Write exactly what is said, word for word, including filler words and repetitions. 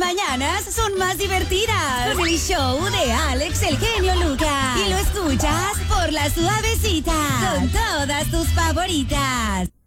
mañanas son más divertidas con el show de Alex el genio Lucas. Y lo escuchas por La Suavecita con todas tus favoritas.